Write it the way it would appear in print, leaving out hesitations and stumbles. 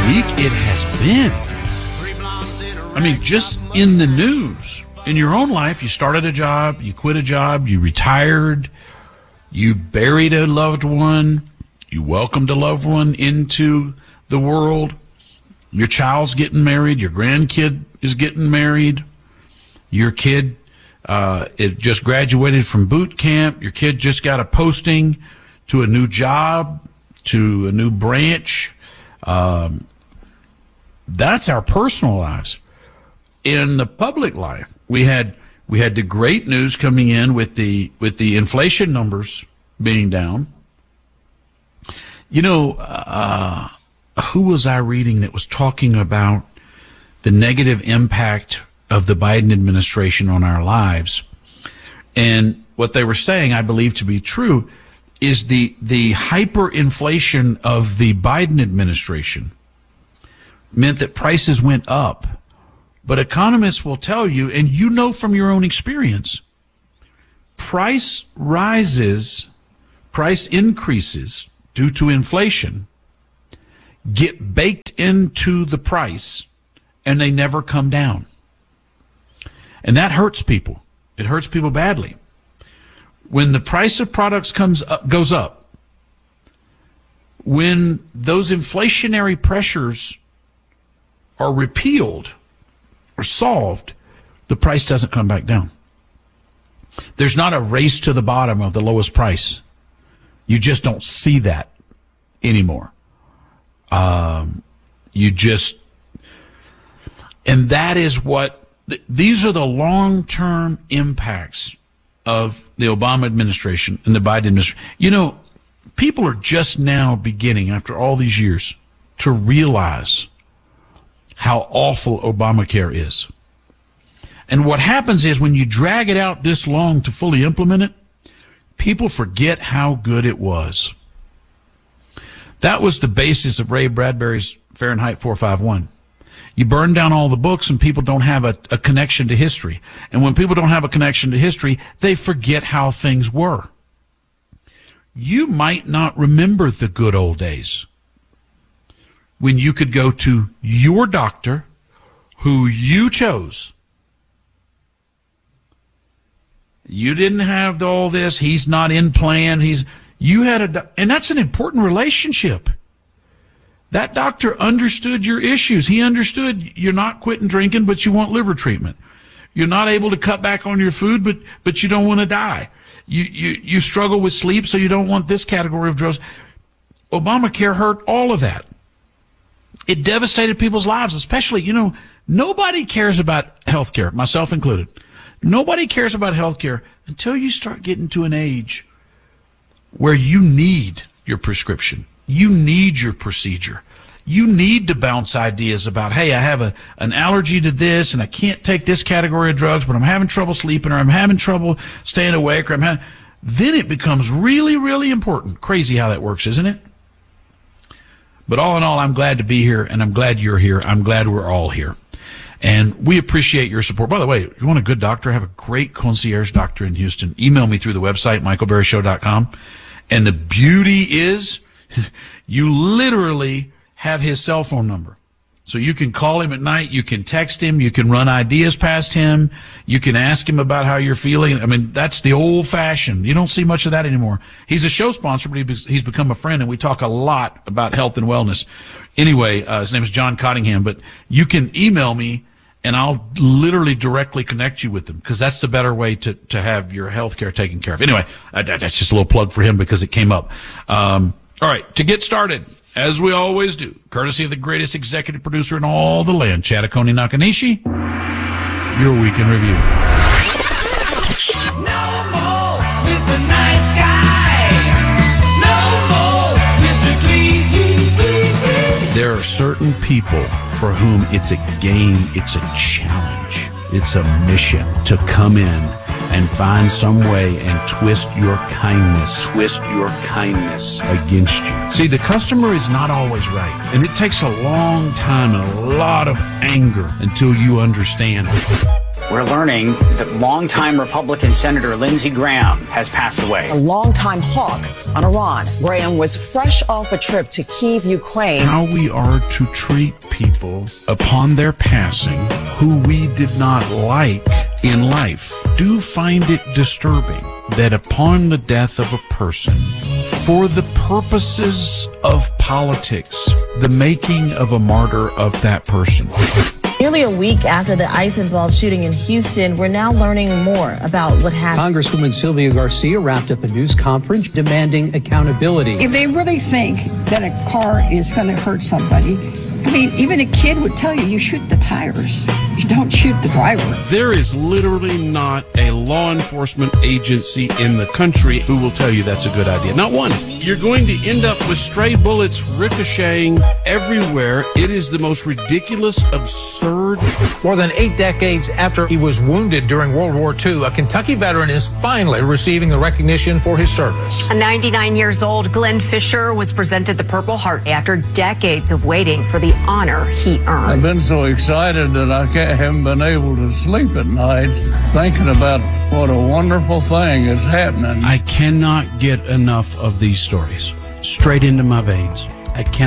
week it has been. I mean, just in the news, in your own life, you started a job, you quit a job, you retired, you buried a loved one, you welcomed a loved one into the world, your child's getting married, your grandkid is getting married, your kid it just graduated from boot camp, your kid just got a posting to a new job, to a new branch. That's our personal lives. In the public life, we had the great news coming in with the inflation numbers being down. You know, who was I reading that was talking about the negative impact of the Biden administration on our lives? And what they were saying, I believe to be true, is the hyperinflation of the Biden administration meant that prices went up. But economists will tell you, and you know from your own experience, price increases due to inflation get baked into the price, and they never come down. And that hurts people. It hurts people badly. When the price of products goes up, when those inflationary pressures are repealed or solved, the price doesn't come back down. There's not a race to the bottom of the lowest price. You just don't see that anymore. And that is what, these are the long-term impacts of the Obama administration and the Biden administration. You know, people are just now beginning, after all these years, to realize how awful Obamacare is. And what happens is when you drag it out this long to fully implement it, people forget how good it was. That was the basis of Ray Bradbury's Fahrenheit 451. You burn down all the books and people don't have a connection to history. And when people don't have a connection to history, they forget how things were. You might not remember the good old days when you could go to your doctor who you chose. You didn't have all this. He's not in plan. And that's an important relationship. That doctor understood your issues. He understood you're not quitting drinking, but you want liver treatment. You're not able to cut back on your food, but you don't want to die. You struggle with sleep, so you don't want this category of drugs. Obamacare hurt all of that. It devastated people's lives, especially, nobody cares about health care, myself included. Nobody cares about health care until you start getting to an age where you need your prescription. You need your procedure. You need to bounce ideas about, hey, I have an allergy to this and I can't take this category of drugs, but I'm having trouble sleeping or I'm having trouble staying awake then it becomes really, really important. Crazy how that works, isn't it? But all in all, I'm glad to be here and I'm glad you're here. I'm glad we're all here. And we appreciate your support. By the way, if you want a good doctor, have a great concierge doctor in Houston. Email me through the website, michaelberryshow.com. And the beauty is you literally have his cell phone number. So you can call him at night, you can text him, you can run ideas past him, you can ask him about how you're feeling. I mean, that's the old-fashioned. You don't see much of that anymore. He's a show sponsor, but he's become a friend, and we talk a lot about health and wellness. Anyway, his name is John Cottingham, but you can email me, and I'll literally directly connect you with them, because that's the better way to have your health care taken care of. Anyway, that's just a little plug for him because it came up. All right, to get started, as we always do, courtesy of the greatest executive producer in all the land, Chattakoni Nakanishi, your Week in Review. No more Mr. Nice Guy. No more Mr. Clean. There are certain people for whom it's a game, it's a challenge, it's a mission to come in and find some way and twist your kindness against you. See, the customer is not always right, and it takes a long time and a lot of anger until you understand it. We're learning that longtime Republican Senator Lindsey Graham has passed away. A longtime hawk on Iran. Graham was fresh off a trip to Kyiv, Ukraine. How we are to treat people upon their passing who we did not like in life. Do find it disturbing that upon the death of a person, for the purposes of politics, the making of a martyr of that person. Nearly a week after the ICE-involved shooting in Houston, we're now learning more about what happened. Congresswoman Sylvia Garcia wrapped up a news conference demanding accountability. If they really think that a car is going to hurt somebody, I mean, even a kid would tell you shoot the tires. You don't shoot the driver. There is literally not a law enforcement agency in the country who will tell you that's a good idea. Not one. You're going to end up with stray bullets ricocheting everywhere. It is the most ridiculous, absurd. More than 8 decades after he was wounded during World War II, a Kentucky veteran is finally receiving the recognition for his service. A 99 years old Glenn Fisher was presented the Purple Heart after decades of waiting for the honor he earned. I've been so excited that I haven't been able to sleep at night thinking about what a wonderful thing is happening. I cannot get enough of these stories. Straight into my veins. I cannot.